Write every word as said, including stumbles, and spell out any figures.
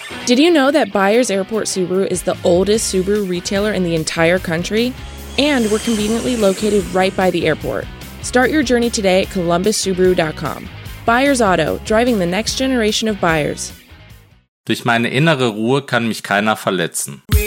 Did you know that Byers Airport Subaru is the oldest Subaru retailer in the entire country? And we're conveniently located right by the airport. Start your journey today at columbus subaru dot com. Byers Auto, driving the next generation of buyers. Durch meine innere Ruhe kann mich keiner verletzen.